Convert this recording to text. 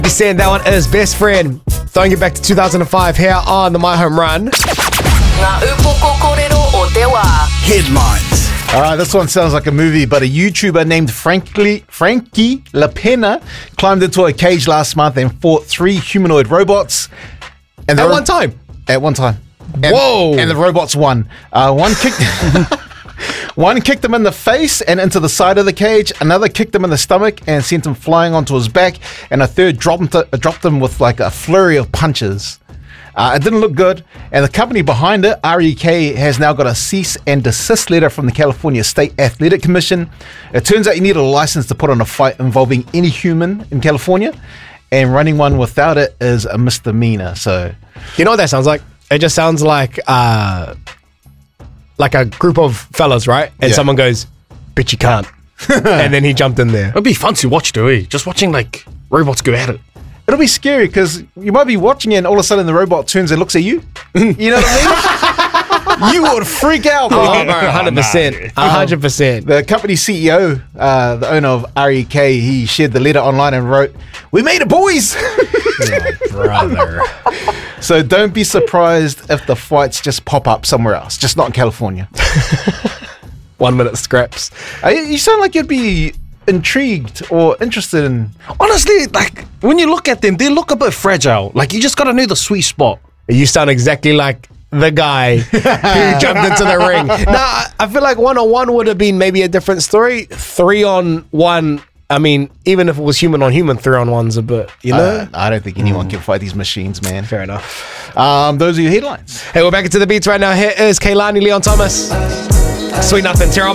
Saying that one is Best Friend. Throwing it back to 2005 here on the My Home Run. Headlines. All right, this one sounds like a movie, but a YouTuber named Frankie LaPena climbed into a cage last month and fought 3 humanoid robots. And At one time? At one time. Whoa. And the robots won. One kicked him in the face and into the side of the cage. Another kicked him in the stomach and sent him flying onto his back. And a third dropped him with like a flurry of punches. It didn't look good. And the company behind it, REK, has now got a cease and desist letter from the California State Athletic Commission. It turns out you need a license to put on a fight involving any human in California. And running one without it is a misdemeanor. So, you know what that sounds like? It just sounds like a group of fellas, right? And someone goes, "Bitch, you can't." And then he jumped in there. It'd be fun to watch, though, eh? Just watching, like, robots go at it. It'll be scary because you might be watching it and all of a sudden the robot turns and looks at you. You know what I mean? You would freak out, bro. Oh, bro, 100%. 100%. The company CEO, the owner of REK, he shared the letter online and wrote, "We made it, boys!" Yeah, brother. So don't be surprised if the fights just pop up somewhere else, just not in California. 1 minute scraps. You sound like you'd be intrigued or interested in... Honestly, like, when you look at them, they look a bit fragile. Like, you just gotta know the sweet spot. You sound exactly like the guy who jumped into the ring. Now, I feel like 1-on-1 would have been maybe a different story. 3-on-1, I mean, even if it was human on human, 3-on-1's a bit, you know? I don't think anyone can fight these machines, man. Fair enough. Those are your headlines. Hey, we're back into the beats right now. Here is Kehlani Leon Thomas. Sweet Nothing.